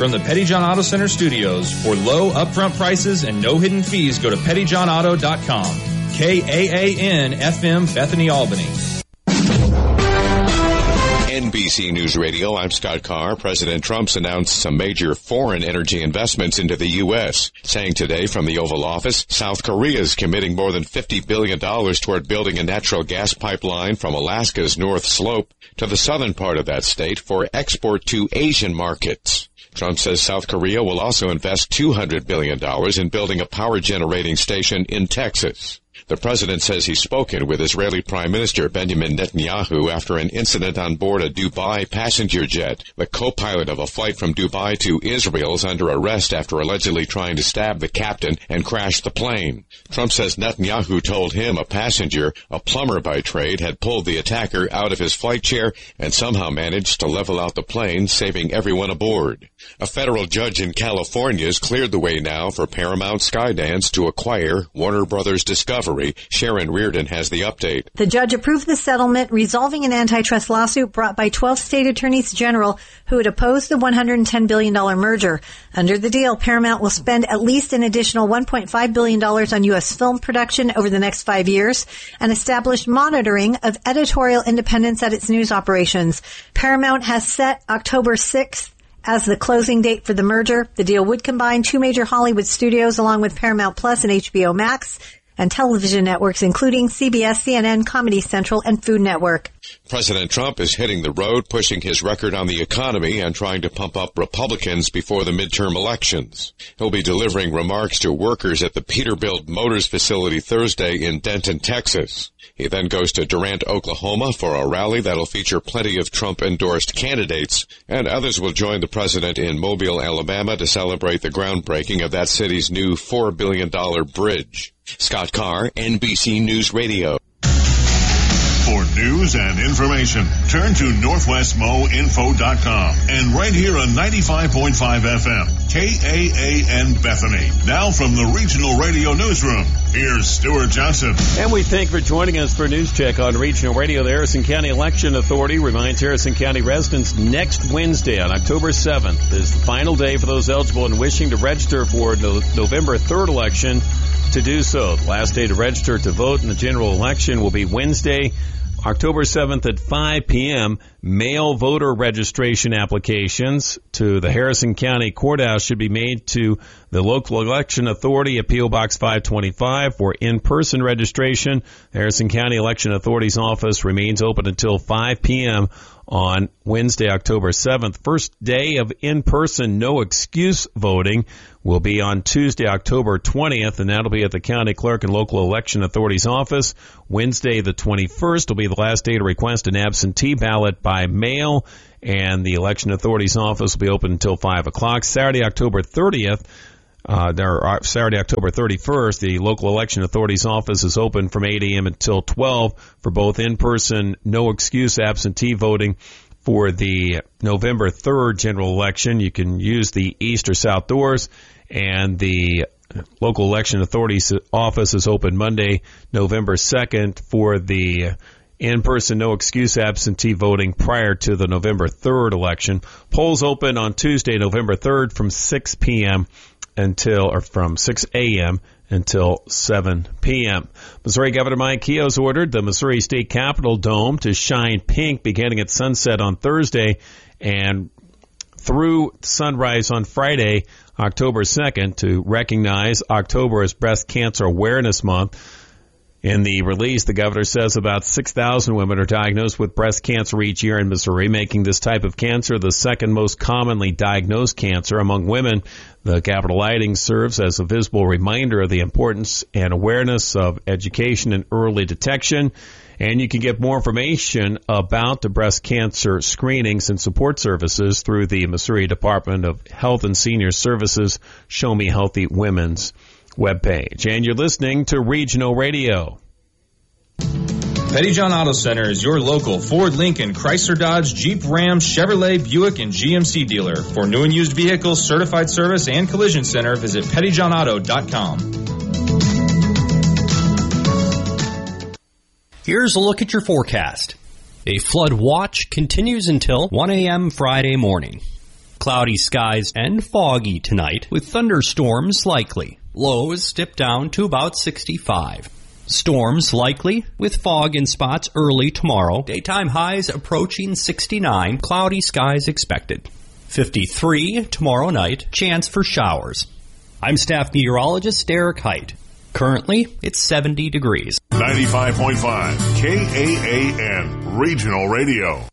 From the Pettyjohn Auto Center studios, for low upfront prices and no hidden fees, go to pettyjohnauto.com. KAAN-FM, Bethany, Albany. NBC News Radio, I'm Scott Carr. President Trump's announced some major foreign energy investments into the U.S., saying today from the Oval Office, South Korea is committing more than $50 billion toward building a natural gas pipeline from Alaska's North Slope to the southern part of that state for export to Asian markets. Trump says South Korea will also invest $200 billion in building a power generating station in Texas. The president says he's spoken with Israeli Prime Minister Benjamin Netanyahu after an incident on board a Dubai passenger jet. The co-pilot of a flight from Dubai to Israel is under arrest after allegedly trying to stab the captain and crash the plane. Trump says Netanyahu told him a passenger, a plumber by trade, had pulled the attacker out of his flight chair and somehow managed to level out the plane, saving everyone aboard. A federal judge in California has cleared the way now for Paramount Skydance to acquire Warner Brothers Discovery. Sharon Reardon has the update. The judge approved the settlement, resolving an antitrust lawsuit brought by 12 state attorneys general who had opposed the $110 billion merger. Under the deal, Paramount will spend at least an additional $1.5 billion on U.S. film production over the next 5 years and establish monitoring of editorial independence at its news operations. Paramount has set October 6th as the closing date for the merger. The deal would combine two major Hollywood studios along with Paramount Plus and HBO Max, and television networks including CBS, CNN, Comedy Central, and Food Network. President Trump is hitting the road, pushing his record on the economy and trying to pump up Republicans before the midterm elections. He'll be delivering remarks to workers at the Peterbilt Motors facility Thursday in Denton, Texas. He then goes to Durant, Oklahoma for a rally that'll feature plenty of Trump-endorsed candidates, and others will join the president in Mobile, Alabama to celebrate the groundbreaking of that city's new $4 billion bridge. Scott Carr, NBC News Radio. For news and information, turn to NorthwestMoInfo.com and right here on 95.5 FM, KAAN Bethany. Now from the Regional Radio Newsroom, here's Stuart Johnson. And we thank you for joining us for a news check on Regional Radio. The Harrison County Election Authority reminds Harrison County residents next Wednesday on October 7th is the final day for those eligible and wishing to register for November 3rd election to do so. The last day to register to vote in the general election will be Wednesday, October 7th at 5 p.m. Mail voter registration applications to the Harrison County Courthouse should be made to the local election authority at P.O. Box 525. For in-person registration, the Harrison County Election Authority's office remains open until 5 p.m. on Wednesday, October 7th. First day of in-person no-excuse voting will be on Tuesday, October 20th, and that'll be at the county clerk and local election authority's office. Wednesday, the 21st, will be the last day to request an absentee ballot by mail, and the election authority's office will be open until 5 o'clock. Saturday, October 30th, Saturday, October 31st, the local election authority's office is open from 8 a.m. until 12 for both in-person, no-excuse absentee voting. For the November 3rd general election, you can use the east or south doors, and the local election authority's office is open Monday, November 2nd for the in-person no-excuse absentee voting prior to the November 3rd election. Polls open on Tuesday, November 3rd from 6 p.m. from 6 a.m. until 7 p.m. Missouri Governor Mike Keogh's ordered the Missouri State Capitol Dome to shine pink beginning at sunset on Thursday and through sunrise on Friday, October 2nd, to recognize October as Breast Cancer Awareness Month. In the release, the governor says about 6,000 women are diagnosed with breast cancer each year in Missouri, making this type of cancer the second most commonly diagnosed cancer among women. The Capitol lighting serves as a visible reminder of the importance and awareness of education and early detection. And you can get more information about the breast cancer screenings and support services through the Missouri Department of Health and Senior Services Show Me Healthy Women's webpage. And you're listening to Regional Radio. Pettyjohn Auto Center is your local Ford, Lincoln, Chrysler, Dodge, Jeep, Ram, Chevrolet, Buick, and GMC dealer. For new and used vehicles, certified service, and collision center, visit pettyjohnauto.com. Here's a look at your forecast. A flood watch continues until 1 a.m. Friday morning. Cloudy skies and foggy tonight with thunderstorms likely. Lows dip down to about 65. Storms likely with fog in spots early tomorrow. Daytime highs approaching 69. Cloudy skies expected. 53 tomorrow night. Chance for showers. I'm staff meteorologist Derek Height. Currently, it's 70 degrees. 95.5 KAAN Regional Radio.